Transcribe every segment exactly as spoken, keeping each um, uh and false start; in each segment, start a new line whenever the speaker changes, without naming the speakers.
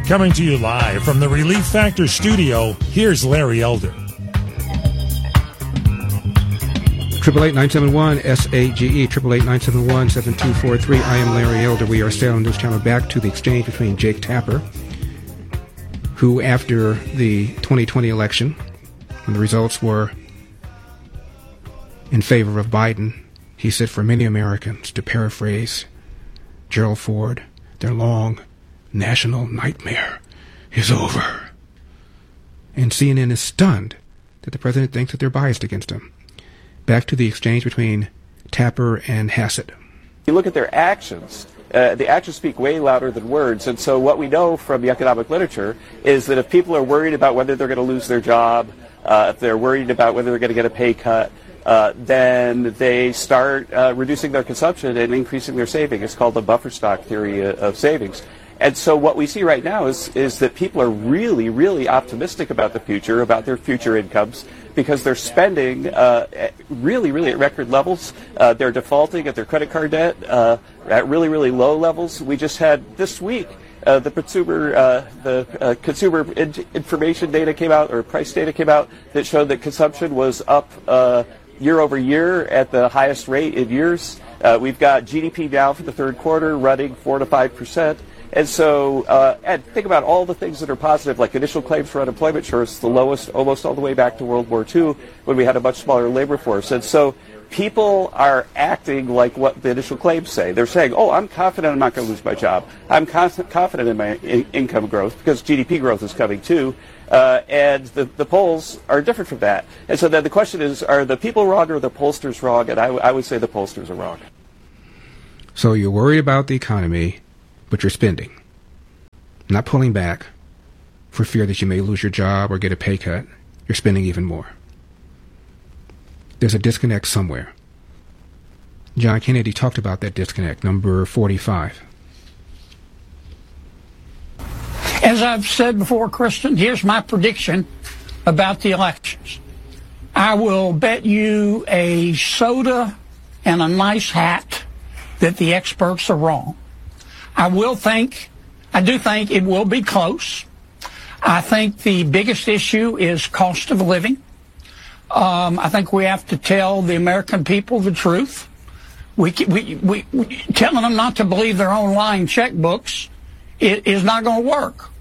Coming to you live from the Relief Factor studio, here's Larry Elder.
Triple eight nine seven one S A G E, triple eight nine seven one seven two four three. I am Larry Elder. We are Salem News Channel. Back to the exchange between Jake Tapper, who after the twenty twenty election, when the results were in favor of Biden, he said, for many Americans, to paraphrase Gerald Ford, their long national nightmare is over. And C N N is stunned that the president thinks that they're biased against him. Back to the exchange between Tapper and Hassett.
You look at their actions. Uh, the actions speak way louder than words. And so what we know from the economic literature is that if people are worried about whether they're going to lose their job, uh, if they're worried about whether they're going to get a pay cut, uh, then they start uh, reducing their consumption and increasing their saving. It's called the buffer stock theory of savings. And so what we see right now is, is that people are really, really optimistic about the future, about their future incomes, because they're spending uh, really, really at record levels. Uh, they're defaulting at their credit card debt uh, at really, really low levels. We just had this week uh, the consumer uh, the uh, consumer in- information data came out, or price data came out, that showed that consumption was up uh, year over year at the highest rate in years. Uh, we've got G D P now for the third quarter running four to five percent. And so, uh, and think about all the things that are positive, like initial claims for unemployment insurance, the lowest almost all the way back to World War Two, when we had a much smaller labor force. And so people are acting like what the initial claims say. They're saying, oh, I'm confident I'm not going to lose my job. I'm con- confident in my in- income growth, because G D P growth is coming too. Uh, and the, the polls are different from that. And so then the question is, are the people wrong or the pollsters wrong? And I, w- I would say the pollsters are wrong.
So you're worried about the economy, but you're spending, not pulling back for fear that you may lose your job or get a pay cut. You're spending even more. There's a disconnect somewhere. John Kennedy talked about that disconnect, number forty-five.
As I've said before, Kristen, here's my prediction about the elections. I will bet you a soda and a nice hat that the experts are wrong. I will think, I do think it will be close. I think the biggest issue is cost of living. Um, I think we have to tell the American people the truth. We, we, we, we telling them not to believe their own lying checkbooks it is not going to work.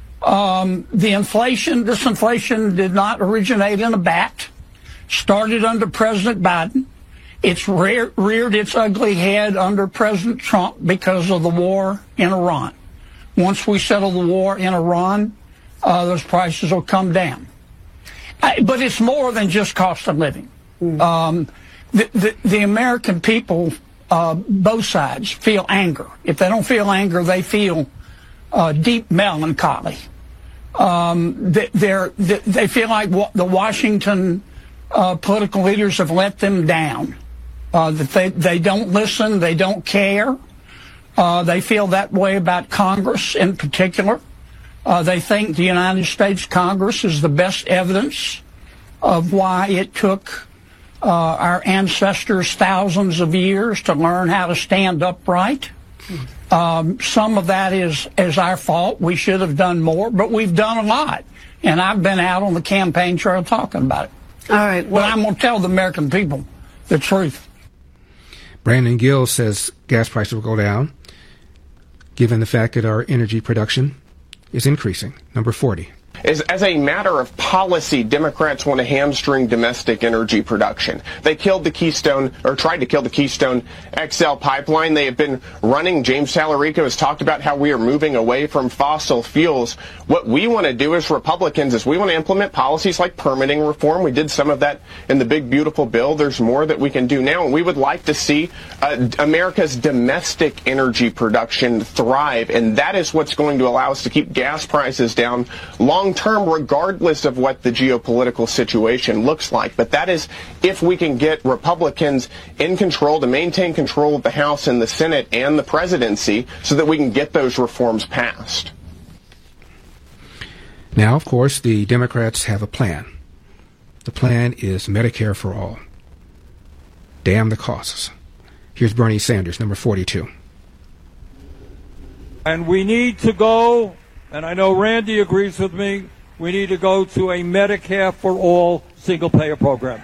Um, the inflation, this inflation did not originate in a bat. Started under President Biden. It's rear, reared its ugly head under President Trump because of the war in Iran. Once we settle the war in Iran, uh, those prices will come down. I, but it's more than just cost of living. Mm. Um, the, the, the American people, uh, both sides, feel anger. If they don't feel anger, they feel uh, deep melancholy. Um, they, they're, they, they feel like the Washington uh, political leaders have let them down. Uh, that they, they don't listen, they don't care. Uh, they feel that way about Congress in particular. Uh, they think the United States Congress is the best evidence of why it took uh, our ancestors thousands of years to learn how to stand upright. Um, some of that is, is our fault. We should have done more, but we've done a lot. And I've been out on the campaign trail talking about it.
All right. Well,
but I'm going to tell the American people the truth.
Brandon Gill says gas prices will go down, given the fact that our energy production is increasing. Number forty.
As, as a matter of policy, Democrats want to hamstring domestic energy production. They killed the Keystone, or tried to kill the Keystone X L pipeline. They have been running. James Tallarico has talked about how we are moving away from fossil fuels. What we want to do as Republicans is we want to implement policies like permitting reform. We did some of that in the big, beautiful bill. There's more that we can do now, and we would like to see uh, America's domestic energy production thrive, and that is what's going to allow us to keep gas prices down long term, regardless of what the geopolitical situation looks like. But that is if we can get Republicans in control, to maintain control of the House and the Senate and the presidency, so that we can get those reforms passed.
Now, of course, the Democrats have a plan. The plan is Medicare for all. Damn the costs. Here's Bernie Sanders, number forty-two.
And we need to go
and I know Randy agrees with me, we need to go to a Medicare for all single-payer program.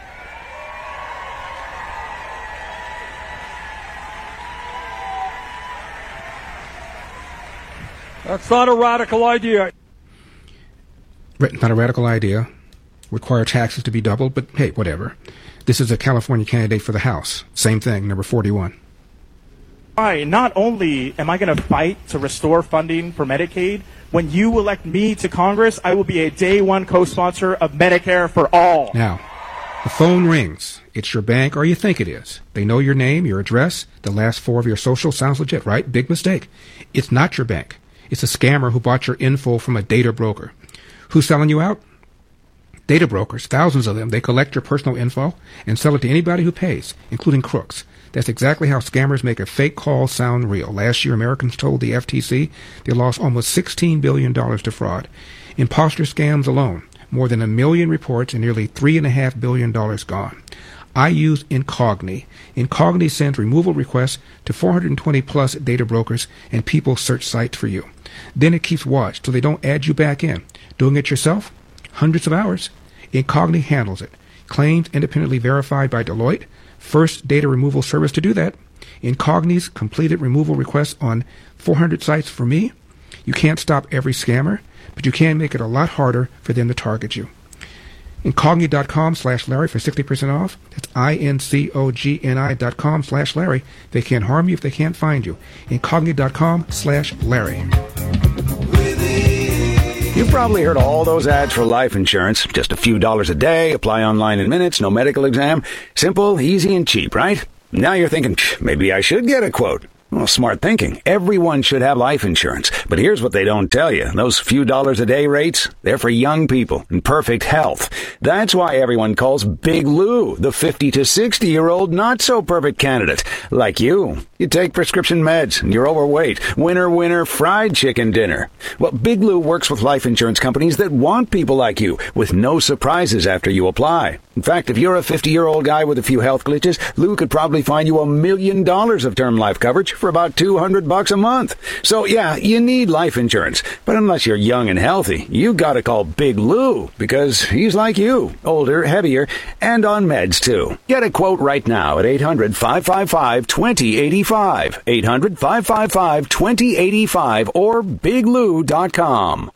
That's not a radical idea.
Not a radical idea. Require taxes to be doubled, but hey, whatever. This is a California candidate for the House. Same thing, number forty-one.
Why? Not only am I going to fight to restore funding for Medicaid, when you elect me to Congress, I will be a day one co-sponsor of Medicare for all.
Now, the phone rings. It's your bank, or you think it is. They know your name, your address, the last four of your social. Sounds legit, right? Big mistake. It's not your bank. It's a scammer who bought your info from a data broker. Who's selling you out? Data brokers, thousands of them. They collect your personal info and sell it to anybody who pays, including crooks. That's exactly how scammers make a fake call sound real. Last year, Americans told the F T C they lost almost sixteen billion dollars to fraud. Imposter scams alone, more than a million reports and nearly three point five billion dollars gone. I use Incogni. Incogni sends removal requests to four hundred twenty plus data brokers, and people search sites for you. Then it keeps watch so they don't add you back in. Doing it yourself? Hundreds of hours. Incogni handles it. Claims independently verified by Deloitte. First data removal service to do that. Incogni's completed removal requests on four hundred sites for me. You can't stop every scammer, but you can make it a lot harder for them to target you. Incogni.com slash Larry for sixty percent off. That's I-N-C-O-G-N-I dot com slash Larry. They can't harm you if they can't find you. Incogni.com slash Larry.
You've probably heard all those ads for life insurance. Just a few dollars a day, apply online in minutes, no medical exam. Simple, easy, and cheap, right? Now you're thinking, maybe I should get a quote. Well, smart thinking. Everyone should have life insurance. But here's what they don't tell you. Those few dollars a day rates, they're for young people in perfect health. That's why everyone calls Big Lou the fifty to sixty-year-old not-so-perfect candidate. Like you. You take prescription meds and you're overweight. Winner, winner, fried chicken dinner. Well, Big Lou works with life insurance companies that want people like you with no surprises after you apply. In fact, if you're a fifty-year-old guy with a few health glitches, Lou could probably find you a million dollars of term life coverage for about two hundred bucks a month. So yeah, you need life insurance. But unless you're young and healthy, you gotta call Big Lou because he's like you, older, heavier, and on meds too. Get a quote right now at eight hundred, five five five, two zero eight five. eight hundred, five five five, two zero eight five or big lou dot com.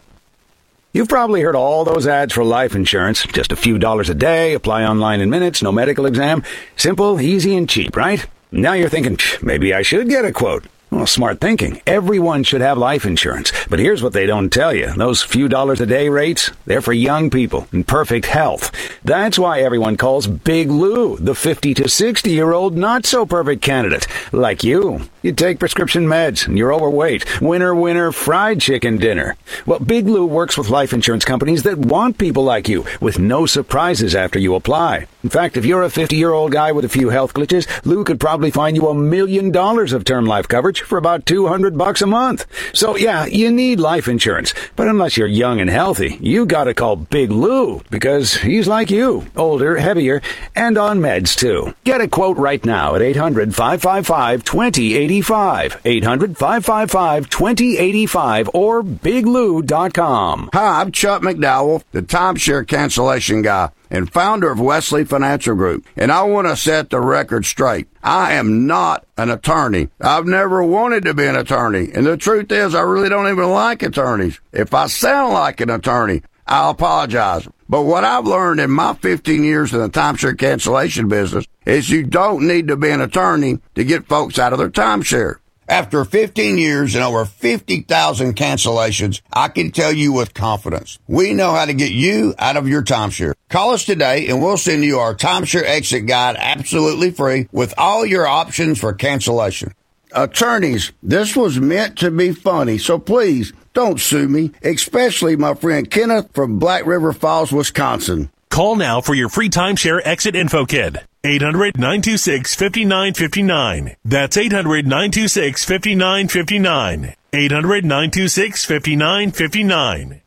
You've probably heard all those ads for life insurance. Just a few dollars a day, apply online in minutes, no medical exam. Simple, easy, and cheap, right? Now you're thinking, maybe I should get a quote. Well, smart thinking. Everyone should have life insurance. But here's what they don't tell you. Those few dollars a day rates, they're for young people in perfect health. That's why everyone calls Big Lou the fifty to sixty-year-old not-so-perfect candidate. Like you. You take prescription meds and you're overweight. Winner, winner, fried chicken dinner. Well, Big Lou works with life insurance companies that want people like you with no surprises after you apply. In fact, if you're a fifty-year-old guy with a few health glitches, Lou could probably find you a million dollars of term life coverage for about two hundred bucks a month. So yeah, you need life insurance. But unless you're young and healthy, you gotta call Big Lou because he's like you, older, heavier, and on meds too. Get a quote right now at eight hundred, five five five, two zero eight five. eight hundred, five five five, two zero eight five or big lou dot com.
Hi, I'm Chuck McDowell, the timeshare cancellation guy and founder of Wesley Financial Group. And I want to set the record straight. I am not an attorney. I've never wanted to be an attorney. And the truth is, I really don't even like attorneys. If I sound like an attorney, I apologize. But what I've learned in my fifteen years in the timeshare cancellation business is you don't need to be an attorney to get folks out of their timeshare. After fifteen years and over fifty thousand cancellations, I can tell you with confidence, we know how to get you out of your timeshare. Call us today and we'll send you our timeshare exit guide absolutely free with all your options for cancellation. Attorneys, this was meant to be funny, so please don't sue me, especially my friend Kenneth from Black River Falls, Wisconsin.
Call now for your free timeshare exit info kit. eight hundred, nine two six, five nine five nine. That's eight hundred, nine two six, five nine five nine. eight hundred, nine two six, five nine five nine.